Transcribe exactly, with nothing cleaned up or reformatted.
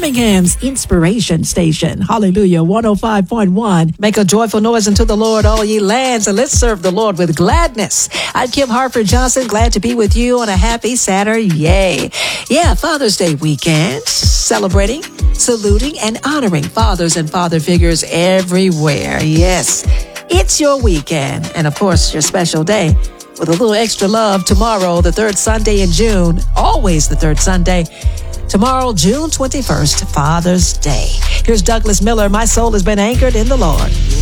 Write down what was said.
Birmingham's inspiration station. Hallelujah. one oh five point one. Make a joyful noise unto the Lord, all ye lands, and let's serve the Lord with gladness. I'm Kim Harford Johnson. Glad to be with you on a happy Saturday. Yay. Yeah, Father's Day weekend. Celebrating, saluting, and honoring fathers and father figures everywhere. Yes, it's your weekend. And of course, your special day. With a little extra love tomorrow, the third Sunday in June. Always the third Sunday. Tomorrow, June twenty-first, Father's Day. Here's Douglas Miller. My soul has been anchored in the Lord.